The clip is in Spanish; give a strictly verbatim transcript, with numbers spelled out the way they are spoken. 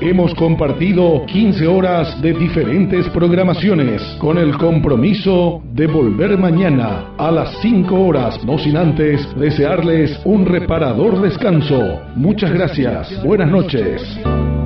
hemos compartido quince horas de diferentes programaciones con el compromiso de volver mañana a las cinco horas, no sin antes desearles un reparador descanso. Muchas gracias. Buenas noches.